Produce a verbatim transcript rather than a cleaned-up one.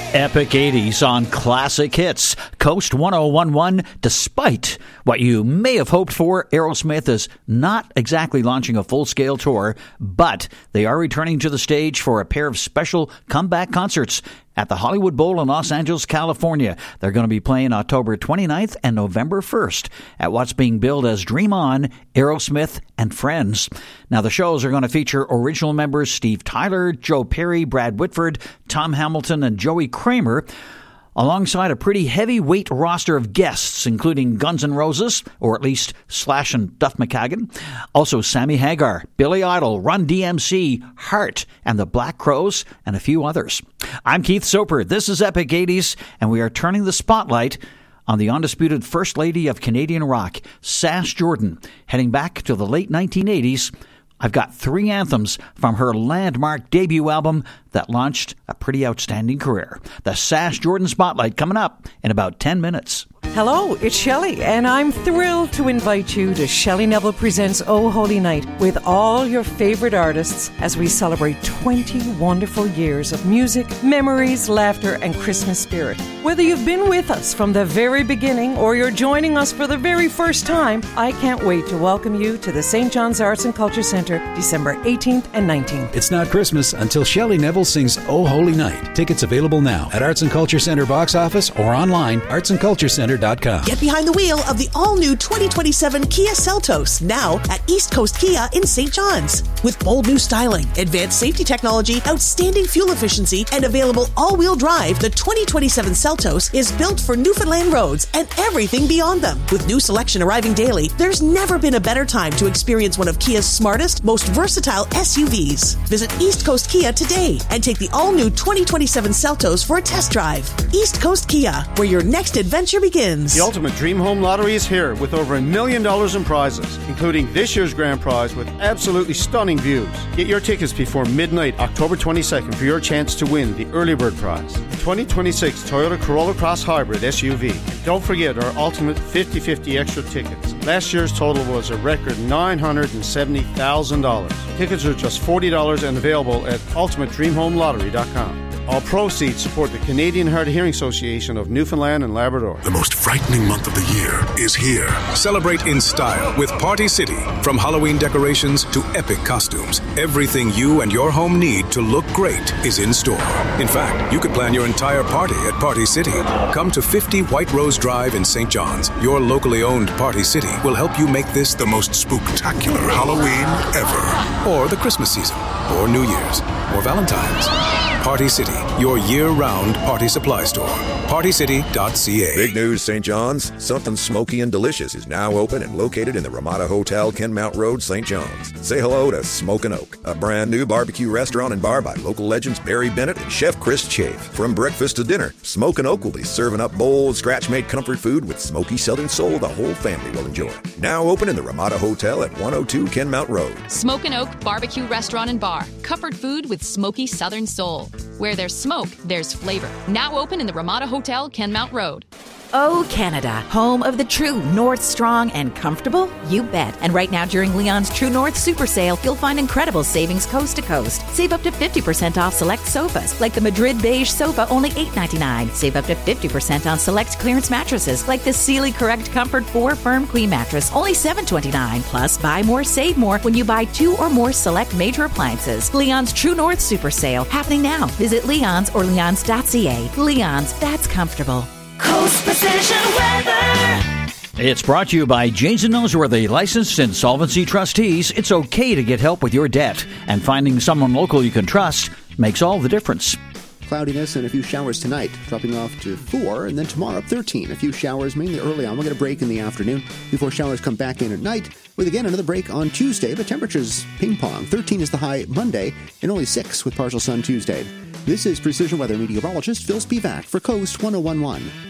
Epic eighties on Classic Hits. Coast one oh one one. Despite what you may have hoped for, Aerosmith is not exactly launching a full-scale tour, but they are returning to the stage for a pair of special comeback concerts at the Hollywood Bowl in Los Angeles, California. They're going to be playing October twenty-ninth and November first at what's being billed as Dream On, Aerosmith, and Friends. Now, the shows are going to feature original members Steve Tyler, Joe Perry, Brad Whitford, Tom Hamilton, and Joey Kramer, alongside a pretty heavyweight roster of guests, including Guns N' Roses, or at least Slash and Duff McKagan, also Sammy Hagar, Billy Idol, Run D M C, Heart, and the Black Crowes, and a few others. I'm Keith Soper. This is Epic eighties, and we are turning the spotlight on the undisputed First Lady of Canadian rock, Sash Jordan. Heading back to the late nineteen eighties, I've got three anthems from her landmark debut album that launched a pretty outstanding career. The Sash Jordan Spotlight coming up in about ten minutes. Hello, it's Shelley, and I'm thrilled to invite you to Shelley Neville Presents Oh Holy Night with all your favorite artists as we celebrate twenty wonderful years of music, memories, laughter, and Christmas spirit. Whether you've been with us from the very beginning or you're joining us for the very first time, I can't wait to welcome you to the Saint John's Arts and Culture Centre December eighteenth and nineteenth. It's not Christmas until Shelley Neville sings Oh Holy Night. Tickets available now at Arts and Culture Centre box office or online, arts and culture centre dot com. Get behind the wheel of the all-new twenty twenty-seven Kia Seltos, now at East Coast Kia in Saint John's. With bold new styling, advanced safety technology, outstanding fuel efficiency, and available all-wheel drive, the twenty twenty-seven Seltos is built for Newfoundland roads and everything beyond them. With new selection arriving daily, there's never been a better time to experience one of Kia's smartest, most versatile S U Vs. Visit East Coast Kia today and take the all-new twenty twenty-seven Seltos for a test drive. East Coast Kia, where your next adventure begins. The Ultimate Dream Home Lottery is here with over a million dollars in prizes, including this year's grand prize with absolutely stunning views. Get your tickets before midnight, October twenty-second, for your chance to win the early bird prize, the twenty twenty-six Toyota Corolla Cross Hybrid S U V. And don't forget our Ultimate fifty fifty extra tickets. Last year's total was a record nine hundred seventy thousand dollars. Tickets are just forty dollars and available at ultimate dream home lottery dot com. All proceeds support the Canadian Hard of Hearing Association of Newfoundland and Labrador. The most frightening month of the year is here. Celebrate in style with Party City. From Halloween decorations to epic costumes, everything you and your home need to look great is in store. In fact, you could plan your entire party at Party City. Come to fifty White Rose Drive in Saint John's. Your locally owned Party City will help you make this the most spooktacular Halloween ever. Or the Christmas season, or New Year's, or Valentine's. Party City, your year-round party supply store. party city dot c a. Big news, Saint John's. Something smoky and delicious is now open and located in the Ramada Hotel, Kenmount Road, Saint John's. Say hello to Smokin' Oak, a brand new barbecue restaurant and bar by local legends Barry Bennett and Chef Chris Chafe. From breakfast to dinner, Smokin' Oak will be serving up bold, scratch-made comfort food with smoky Southern soul the whole family will enjoy. Now open in the Ramada Hotel at one oh two Kenmount Road. Smokin' Oak Barbecue Restaurant and Bar. Comfort food with smoky Southern soul. Where there's smoke, there's flavor. Now open in the Ramada Hotel, Kenmount Road. Oh, Canada, home of the true North strong and comfortable? You bet. And right now during Leon's True North Super Sale, you'll find incredible savings coast to coast. Save up to fifty percent off select sofas, like the Madrid Beige Sofa, only eight ninety-nine. Save up to fifty percent on select clearance mattresses, like the Sealy Correct Comfort four Firm Queen Mattress, only seven twenty-nine. Plus, buy more, save more when you buy two or more select major appliances. Leon's True North Super Sale, happening now. Visit Leon's or leons dot c a. Leon's, that's comfortable. Coast Precision Weather. It's brought to you by Janes and Noseworthy, licensed insolvency trustees. It's okay to get help with your debt, and finding someone local you can trust makes all the difference. Cloudiness and a few showers tonight, dropping off to four, and then tomorrow up thirteen. A few showers, mainly early on. We'll get a break in the afternoon before showers come back in at night, with again another break on Tuesday. The temperatures ping pong. thirteen is the high Monday, and only six with partial sun Tuesday. This is Precision Weather meteorologist Phil Spivak for Coast one oh one one.